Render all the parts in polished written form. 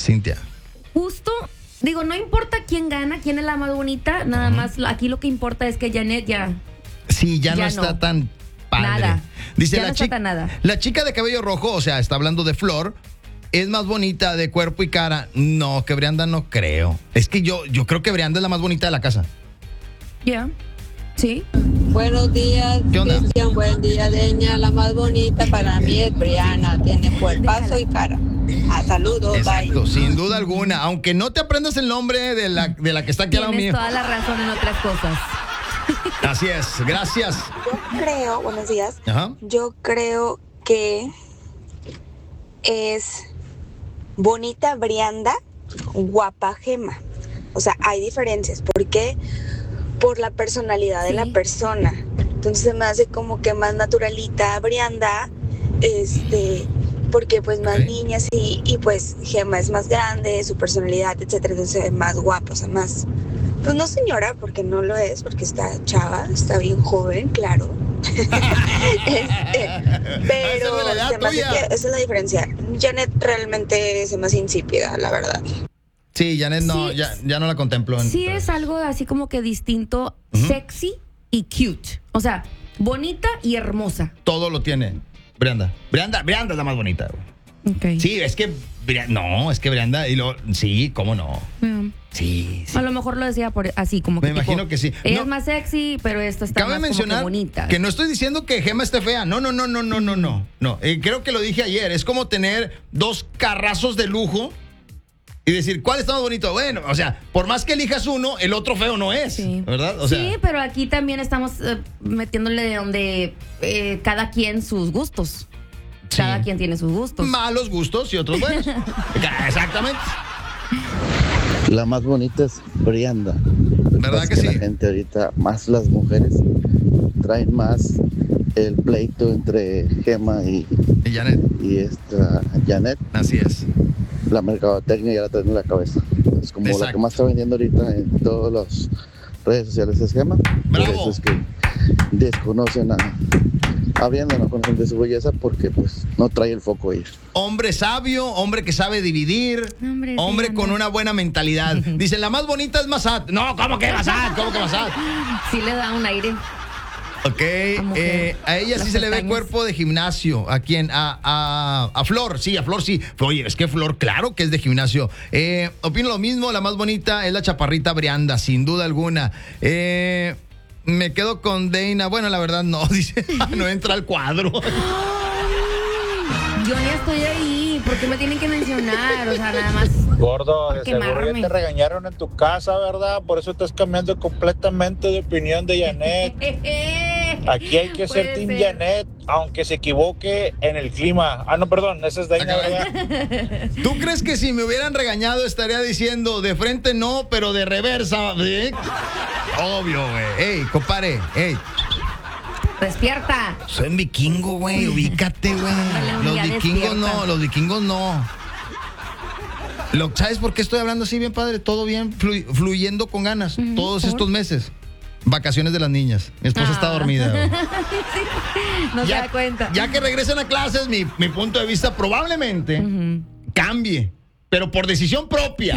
Cintia. Justo, digo, no importa quién gana, quién es la más bonita, nada más aquí lo que importa es que Janet ya... Sí, ya no Ya está no. tan padre. Nada. Dice Ya la no está chica, tan nada. la chica de cabello rojo, o sea, está hablando de Flor, es más bonita de cuerpo y cara. No, que Brianda no creo. Es que yo creo que Brianda es la más bonita de la casa. Ya, sí. Buenos días, ¿Qué onda? Cristian. Buen día, Deña. La más bonita para mí es Briana. Tiene cuerpazo y cara. Saludos, Exacto, bye. sin duda alguna. Aunque no te aprendas el nombre de la que está aquí al lado Tienes mío. toda la razón en otras cosas. Así es, gracias. Yo creo, buenos días, Ajá. yo creo que es bonita Brianda, guapa Gema. O sea, hay diferencias. ¿Por qué? Por la personalidad de la persona. Entonces se me hace como que más naturalita Brianda, porque pues más niñas y pues Gema es más grande, su personalidad, etcétera, entonces es más guapa, o sea, más, pues no señora, porque no lo es, porque está chava, está bien joven, claro. Pero Esa es la se me hace tuya. que esa es la diferencia. Janet realmente es más insípida, la verdad. Sí, Janet no, Sí. ya no la contemplo. Sí es algo así como que distinto, sexy y cute. O sea, bonita y hermosa. Todo lo tiene Brianda. Brianda es la más bonita. Güey. Ok. Sí, es que es que Brianda sí, cómo no. Sí, sí. A lo mejor lo decía por así, como que Me imagino que sí. Ella No. es más sexy, pero esta está Cabe más como mencionar que bonita. que no estoy diciendo que Gema esté fea. No. No. Creo que lo dije ayer. Es como tener dos carrazos de lujo y decir, ¿cuál está más bonito? Bueno, o sea, por más que elijas uno, el otro feo no es. Sí. ¿Verdad? O sea, Sí, pero aquí también estamos metiéndole de donde cada quien sus gustos. Sí. Cada quien tiene sus gustos. malos gustos y otros buenos. Exactamente. La más bonita es Brianda. ¿Verdad que sí? La gente ahorita, más las mujeres, traen más el pleito entre Gema Y Janet, y esta Janet. así es. La mercadotecnia ya la traen en la cabeza. Es como Exacto. la que más está vendiendo ahorita en todas las redes sociales es Gema. Bravo. Por eso es que desconocen a Brianda, no conocen de su belleza porque pues no trae el foco ahí. Hombre sabio, hombre que sabe dividir, Hombre, sí, con anda. una buena mentalidad. Dicen, la más bonita es Massad. No, ¿cómo que Massad? ¿Cómo que Massad? Sí le da un aire. Ok, Como que a ella sí las se le ve pestañas. cuerpo de gimnasio. ¿A quién? A Flor, sí, a Flor sí. Oye, es que Flor, claro que es de gimnasio. Opino lo mismo, la más bonita es la chaparrita Brianda, sin duda alguna. Me quedo con Deina. Bueno, la verdad no, dice, no entra al cuadro. Yo ni estoy ahí. ¿Por qué me tienen que mencionar? O sea, nada más. Gordo, de seguro quemarme. ya te regañaron en tu casa, ¿verdad? Por eso estás cambiando completamente de opinión de Janet. Aquí hay que ser Puede Team ser. Janet, aunque se equivoque en el clima. Ah, no, perdón, esa es Daina, ¿verdad? ¿Tú crees que si me hubieran regañado estaría diciendo de frente no, pero de reversa? ¿Sí? Obvio, güey. Ey, compadre, ey. Despierta. Soy un vikingo, güey. Ubícate, güey. Ándale, Los ya vikingos despierta. no, los vikingos no. ¿Sabes por qué estoy hablando así bien, padre? Todo bien, fluyendo con ganas. Todos ¿por? estos meses. Vacaciones de las niñas. Mi esposa está dormida, güey. No se da cuenta. Ya que regresen a clases, mi punto de vista probablemente cambie. Pero por decisión propia.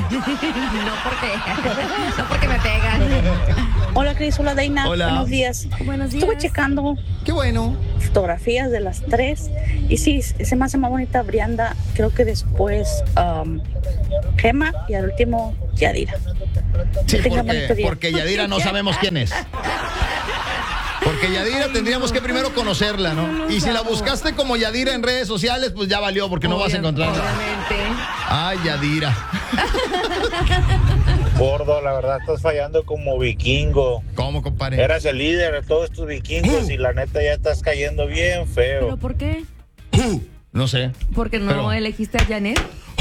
No porque me pegan. Hola Cris, hola Daina, Hola. buenos días. Buenos días. Estuve checando Qué bueno. fotografías de las tres y sí, se me hace más bonita Brianda, creo que después Gema y al último Yadira. Sí, Que tengan bonito día. porque Yadira no sabemos quién es. Porque Yadira tendríamos que primero conocerla, ¿no? Y si la buscaste como Yadira en redes sociales, pues ya valió, porque no vas a encontrarla. Obviamente. Ay, Yadira. Gordo, la verdad estás fallando como vikingo. ¿Cómo, compadre? Eras el líder de todos estos vikingos y la neta ya estás cayendo bien ¿Pero feo. por qué? No sé. ¿Porque no Pero- elegiste a Janet?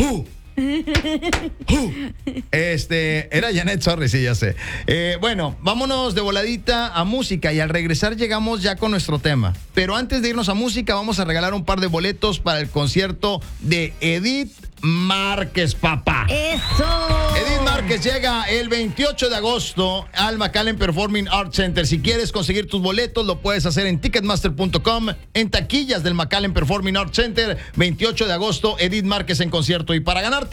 Era Janet, sorry, sí, ya sé. Bueno, vámonos de voladita a música y al regresar llegamos ya con nuestro tema. Pero antes de irnos a música, vamos a regalar un par de boletos para el concierto de Edith Márquez, papá. ¡Eso! Edith Márquez llega el 28 de agosto al McAllen Performing Arts Center. Si quieres conseguir tus boletos, lo puedes hacer en ticketmaster.com, en taquillas del McAllen Performing Arts Center. 28 de agosto, Edith Márquez en concierto. Y para ganarte